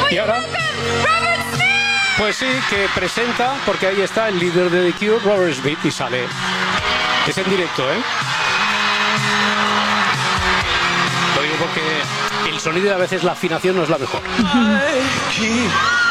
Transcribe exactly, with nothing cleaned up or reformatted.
Y ahora, pues sí, que presenta, porque ahí está el líder de The Cure, Robert Smith, y sale. Es en directo, ¿eh? Lo digo porque el sonido, a veces la afinación no es la mejor.